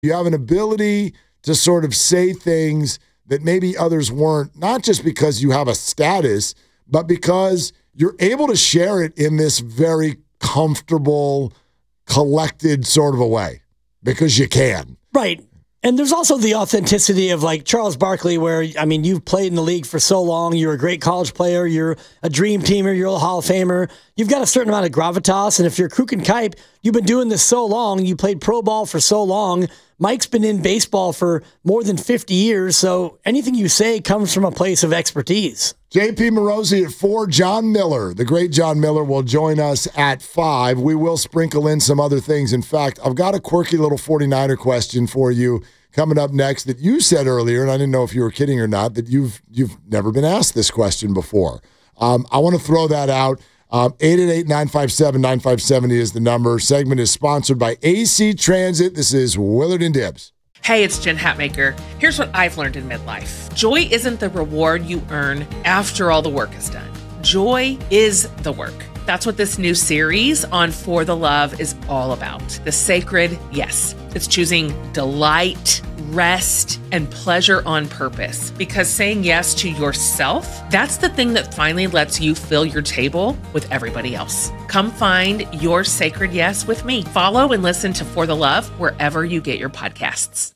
You have an ability to sort of say things that maybe others weren't, not just because you have a status, but because you're able to share it in this very comfortable, collected sort of a way, because you can. Right. And there's also the authenticity of like Charles Barkley, where, I mean, you've played in the league for so long. You're a great college player. You're a dream teamer. You're a Hall of Famer. You've got a certain amount of gravitas. And if you're Kruk and Kipe, you've been doing this so long. You played pro ball for so long. Mike's been in baseball for more than 50 years. So anything you say comes from a place of expertise. JP Morosi at 4. John Miller, the great John Miller, will join us at 5. We will sprinkle in some other things. In fact, I've got a quirky little 49er question for you coming up next that you said earlier, and I didn't know if you were kidding or not, that you've never been asked this question before. I want to throw that out. 888-957-9570 is the number. Segment is sponsored by AC Transit. This is Willard and Dibbs. Hey, it's Jen Hatmaker. Here's what I've learned in midlife. Joy isn't the reward you earn after all the work is done. Joy is the work. That's what this new series on For the Love is all about. The sacred yes. It's choosing delight, rest, and pleasure on purpose. Because saying yes to yourself, that's the thing that finally lets you fill your table with everybody else. Come find your sacred yes with me. Follow and listen to For the Love wherever you get your podcasts.